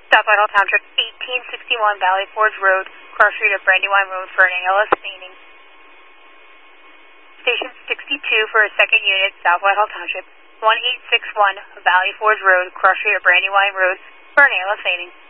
South Whitehall Township, 1861 Valley Forge Road, cross street of Brandywine Road for an ALS painting. Station 62 for a second unit, South Whitehall Township, 1861 Valley Forge Road, cross street of Brandywine Road for an ALS painting.